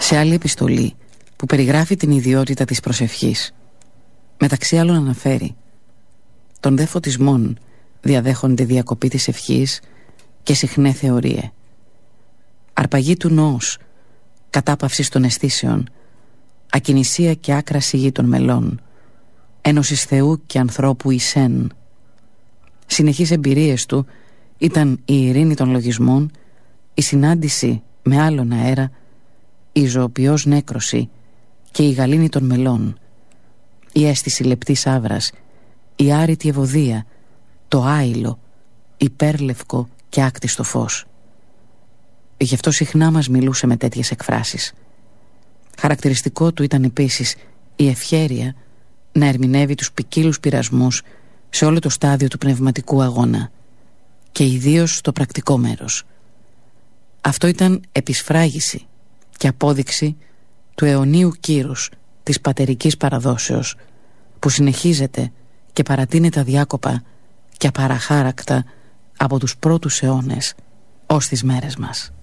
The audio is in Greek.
Σε άλλη επιστολή που περιγράφει την ιδιότητα της προσευχής, μεταξύ άλλων αναφέρει: «Των δε φωτισμών διαδέχονται διακοπή της ευχής και συχνέ θεωρίε. Αρπαγή του νόους, κατάπαυση των αισθήσεων, ακινησία και άκρα σιγή των μελών, ένωσης Θεού και ανθρώπου εισέν». Συνεχείς εμπειρίες του ήταν η ειρήνη των λογισμών, η συνάντηση με άλλον αέρα, η ζωοποιός νέκρωση και η γαλήνη των μελών, η αίσθηση λεπτής άβρας, η άρρητη ευωδία, το άειλο, υπέρλευκο και άκτιστο φως. Γι' αυτό συχνά μας μιλούσε με τέτοιες εκφράσεις. Χαρακτηριστικό του ήταν επίσης η ευχέρεια να ερμηνεύει τους ποικίλους πειρασμούς σε όλο το στάδιο του πνευματικού αγώνα και ιδίως στο πρακτικό μέρος. Αυτό ήταν επισφράγιση και απόδειξη του αιωνίου κύρους της πατερικής παραδόσεως, που συνεχίζεται και παρατείνεται αδιάκοπα και απαραχάρακτα από τους πρώτους αιώνες ως τις μέρες μας.